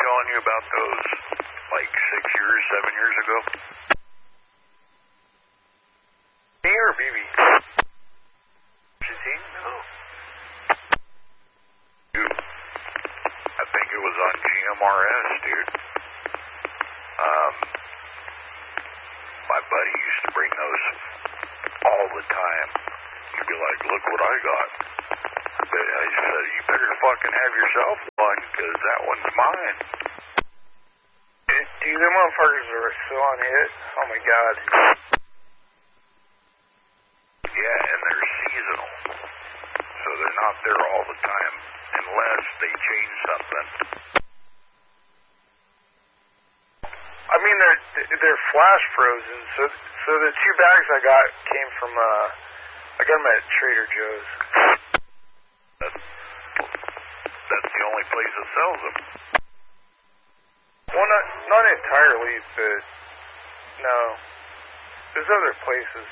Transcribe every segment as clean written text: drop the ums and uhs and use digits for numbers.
telling you about those like 6 years, 7 years ago? Me or BB? Argentine? No. Dude, I think it was on GMRS, dude. My buddy used to bring those all the time. He'd be like, look what I got. But I said, you better fucking have yourself one, because that one's mine. Dude, them motherfuckers are so on hit. Oh my god. Yeah, and they're seasonal. So they're not there all the time, unless they change something. I mean, they're flash frozen, so the 2 bags I got came from, I got them at Trader Joe's. That's the only place that sells them. Well, not entirely, but no. There's other places.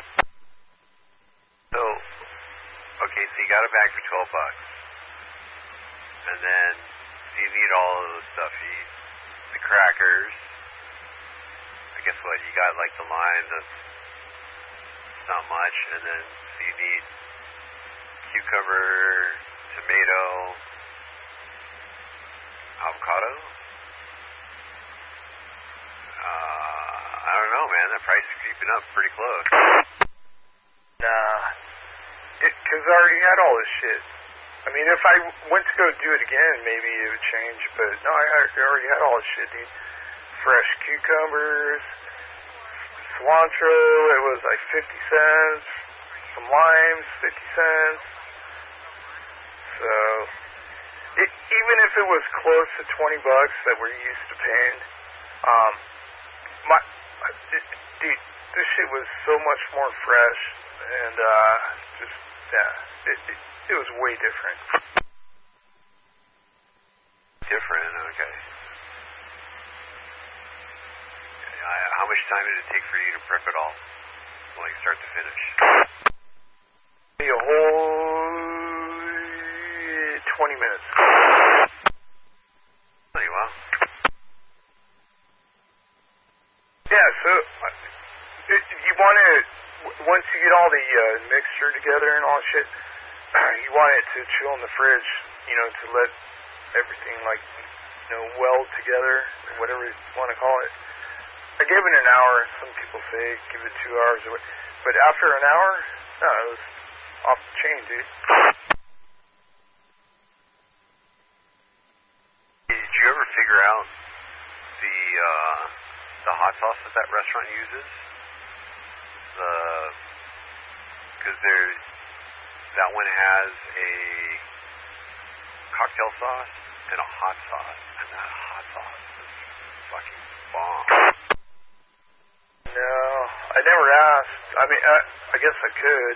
So, okay, so you got a bag for $12. And then you need all of the stuff. You need the crackers. I guess what, you got like the lime that's not much, and then so you need cucumber, tomato, avocado. I don't know, man. That price is creeping up pretty close. Nah. Because I already had all this shit. I mean, if I went to go do it again, maybe it would change, but no, I already had all this shit, dude. Fresh cucumbers, cilantro, it was like 50 cents. Some limes, 50 cents. So, even if it was close to $20 that we're used to paying, dude, this shit was so much more fresh, and just, yeah, it was way different. Different, okay. How much time did it take for you to prep it all, like start to finish? A whole 20 minutes. Oh, wow. Yeah, so you want to, once you get all the mixture together and all shit, you want it to chill in the fridge, you know, to let everything, like, you know, weld together, whatever you want to call it. I gave it an hour. Some people say give it 2 hours. But after an hour, no, it was off the chain, dude. Did you ever figure out the hot sauce that restaurant uses? Because that one has a cocktail sauce and a hot sauce, and that hot sauce is fucking bomb. No, I never asked. I mean, I guess I could.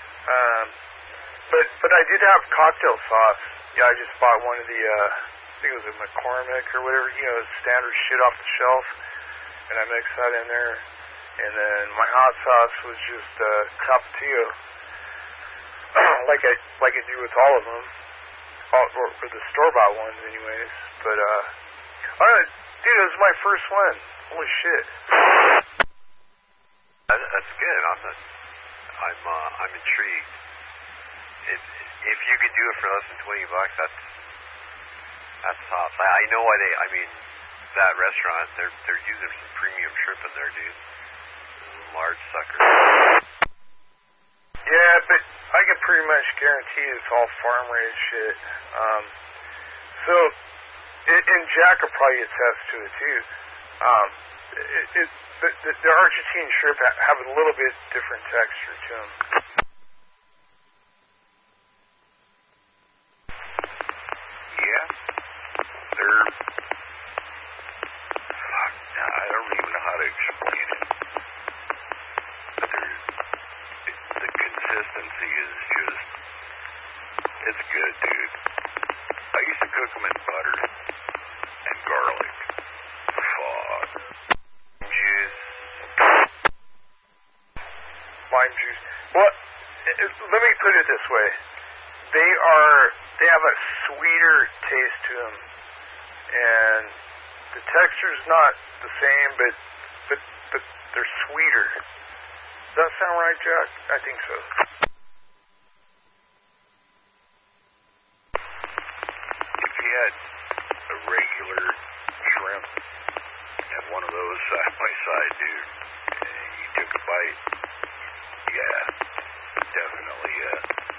But I did have cocktail sauce. Yeah, I just bought one of the, I think it was a McCormick or whatever, you know, standard shit off the shelf. And I mixed that in there. And then my hot sauce was just Tapatio, like I do with all of them, or the store-bought ones anyways. But, I don't know, dude, it was my first one. Holy shit. That's good. I'm intrigued. If you could do it for less than $20, that's tough. I know why I mean, that restaurant, they're using some premium shrimp in there, dude. Large suckers. Yeah, but I can pretty much guarantee it's all farm-raised shit. So, and Jack will probably attest to it too. The Argentine shrimp have a little bit different texture to them. Yeah. They're... Fuck, I don't even know how to explain it. But the consistency is just... It's good, dude. I used to cook them in butter and garlic. Fuck. Lime juice. Well, let me put it this way. They have a sweeter taste to them and the texture's not the same, but they're sweeter. Does that sound right, Jack? I think so. If you had a regular shrimp and one of those side by side, dude, and you took a bite, yeah, definitely